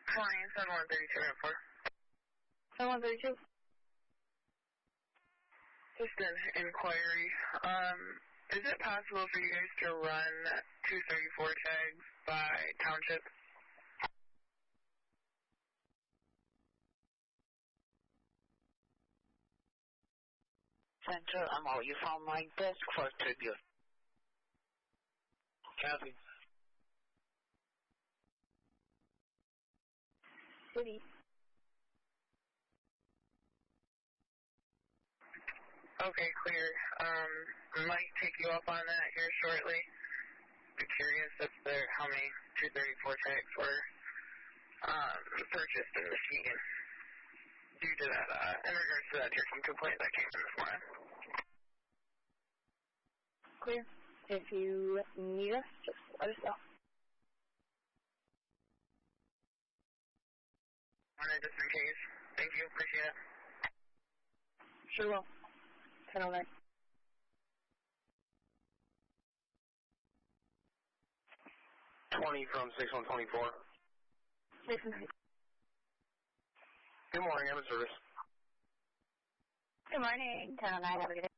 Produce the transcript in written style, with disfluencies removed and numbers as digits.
Flying 7132 at 4. 7132? Just an inquiry. Is it possible for you guys to run 234 tags by township? Center, I'm all you found my desk for Tribune. Copy. City. Okay, clear. Might take you up on that here shortly. Be curious as to how many 234 tags were purchased in Muskegon due to that, in regards to that ticking complaint that came in this morning. Clear. If you need us, just let us know. Just in case. Thank you. Appreciate it. Sure will. 1009. From 6124. Listen. Good morning, I'm in service. Good morning. 1009. Have a good day.